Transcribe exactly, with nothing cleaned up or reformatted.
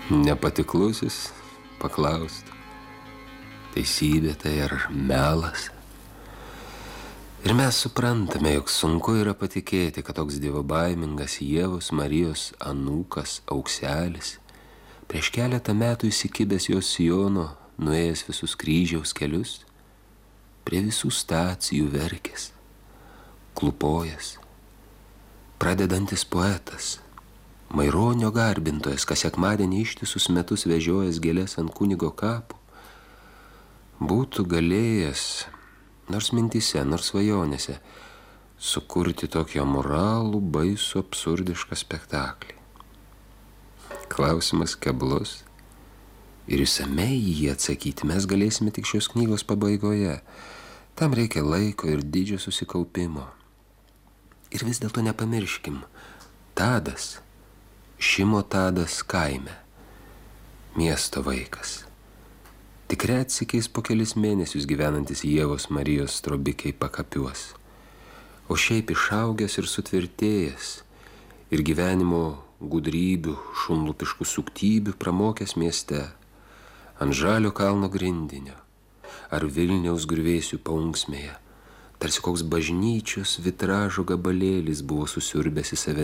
Nepatiklusis paklaustų, teisybė tai ar melas. Ir mes suprantame, jog sunku yra patikėti, kad toks dievobaimingas Ievos Marijos anūkas Aukselis prieš keletą metų įsikibęs jos sijono, nuėjęs visus kryžiaus kelius, prie visų stacijų verkęs, klupojęs, pradedantis poetas, Maironio garbintojas, kas sekmadienį ištisus metus vežiojęs gėlės ant kunigo kapo, būtų galėjęs, nors mintyse, nors svajonėse, sukurti tokį amoralų, baisų, absurdišką spektaklį. Klausimas keblus ir išsamei jį atsakyti mes galėsime tik šios knygos pabaigoje. Tam reikia laiko ir didžio susikaupimo. Ir vis dėlto nepamirškim, Tadas, Šimo Tadas kaime, miesto vaikas, tik retsykiais po kelis mėnesius gyvenantis Ievos Marijos Strobikiai pakapiuos, o šiaip išaugęs ir sutvirtėjęs ir gyvenimo gudrybių, šunlupiškų suktybių pramokęs mieste, ant Žalio kalno grindinio ar Vilniaus griuvėsių paunksmėje, tarsi koks bažnyčios vitražo gabalėlis buvo susiurbęs į save